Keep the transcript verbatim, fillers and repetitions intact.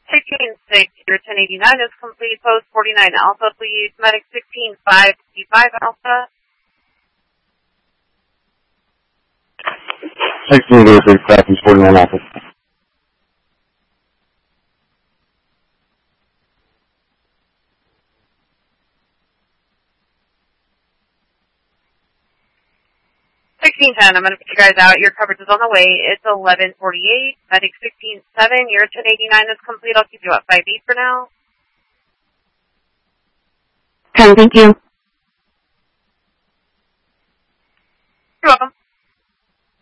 sixteen six, your ten eighty-nine is complete. Post forty-nine Alpha, please. Medic sixteen five fifty-five Alpha. sixteen zero six, Crackers, forty-nine Alpha. sixteen ten, I'm going to put you guys out. Your coverage is on the way. It's eleven forty-eight. Medic sixteen seven, your ten eighty-nine is complete. I'll keep you at five eight for now. Okay, thank you. You're welcome.